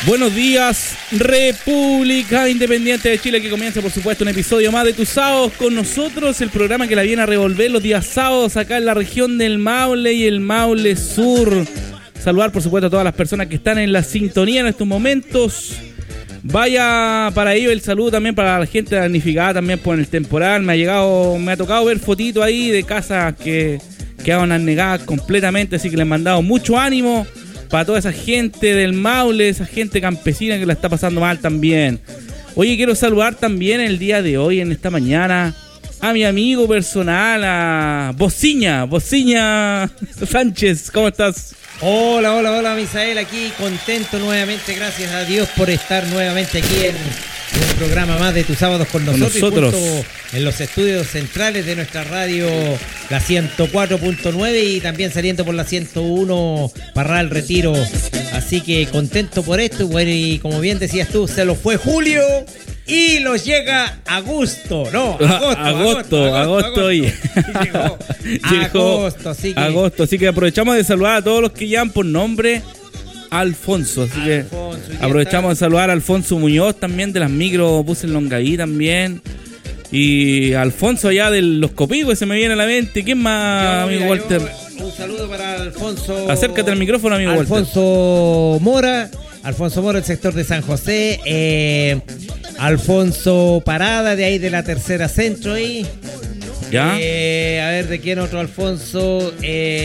Buenos días, República Independiente de Chile, que comienza por supuesto un episodio más de Tus Sábados con nosotros, el programa que la viene a revolver los días sábados acá en la región del Maule y el Maule Sur. Saludar por supuesto a todas las personas que están en la sintonía en estos momentos. Vaya para ello el saludo también para la gente damnificada también por el temporal. Me ha tocado ver fotitos ahí de casas que quedaron anegadas completamente, así que les he mandado mucho ánimo para toda esa gente del Maule, esa gente campesina que la está pasando mal también. Oye, quiero saludar también el día de hoy, en esta mañana, a mi amigo personal, a Bociña Sánchez. ¿Cómo estás? Hola, Misael, aquí contento nuevamente, gracias a Dios por estar nuevamente aquí en un programa más de Tus Sábados con nosotros. Junto en los estudios centrales de nuestra radio, la 104.9 y también saliendo por la 101 Parral Retiro. Así que contento por esto. Bueno, y como bien decías tú, se lo fue julio y los llega agosto. Agosto. Llegó agosto, así que aprovechamos de saludar a todos los que llaman por nombre Alfonso, así que aprovechamos de saludar a Alfonso Muñoz también de las microbuses Longaví también, y Alfonso allá de los Copigos, se me viene a la mente. ¿Quién más, amigo Walter? Un saludo para Alfonso. Acércate al micrófono, amigo Alfonso Walter. Alfonso Mora, el sector de San José. Alfonso Parada, de ahí de la Tercera Centro ahí. ¿Ya? A ver, ¿de quién otro Alfonso?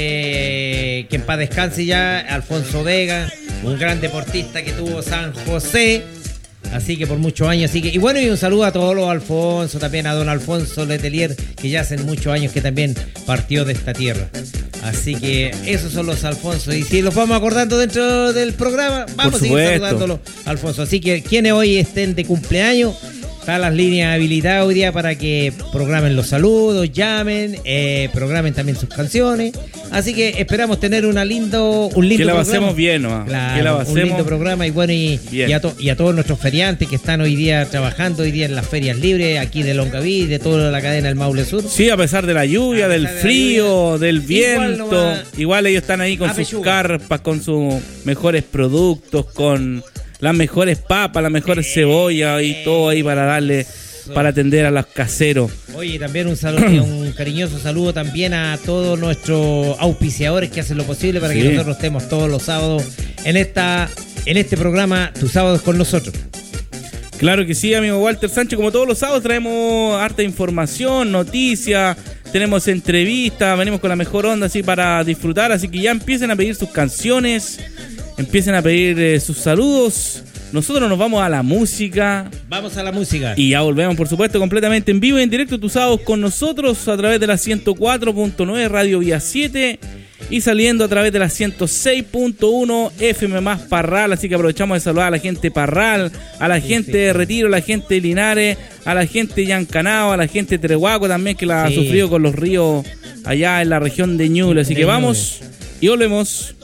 Que en paz descanse ya, Alfonso Vega, un gran deportista que tuvo San José, así que por muchos años. Así que, y bueno, y un saludo a todos los Alfonso, también a don Alfonso Letelier, que ya hace muchos años que también partió de esta tierra. Así que esos son los Alfonso. Y si los vamos acordando dentro del programa, vamos a seguir saludándolos, Alfonso. Así que quienes hoy estén de cumpleaños, están las líneas habilitadas hoy día para que programen los saludos, llamen, programen también sus canciones. Así que esperamos tener un lindo que la programa. Pasemos bien, ¿no? Claro, que la pasemos un lindo programa. Y bueno, y a todos nuestros feriantes que están hoy día trabajando hoy día en las ferias libres aquí de Longaví, de toda la cadena del Maule Sur. Sí, a pesar de la lluvia, del frío, del viento, igual ellos están ahí con sus carpas, con sus mejores productos, con las mejores papas, las mejores cebollas y todo ahí para darle, para atender a los caseros. Oye, también un saludo, un cariñoso saludo también a todos nuestros auspiciadores que hacen lo posible para que nosotros estemos todos los sábados en este programa, Tus Sábados con nosotros. Claro que sí, amigo Walter Sánchez, como todos los sábados traemos harta información, noticias, tenemos entrevistas, venimos con la mejor onda así para disfrutar, así que ya empiecen a pedir sus canciones, empiecen a pedir sus saludos. Nosotros nos vamos a la música. Vamos a la música. Y ya volvemos, por supuesto, completamente en vivo y en directo, Tus Sábados con nosotros, a través de la 104.9 Radio Vía 7 y saliendo a través de la 106.1 FM más Parral. Así que aprovechamos de saludar a la gente Parral, a la gente de Retiro, a la gente de Linares, a la gente de Yancanao, a la gente de Trehuaco también, que la ha sufrido con los ríos allá en la región de Ñuble. Así que vamos y volvemos.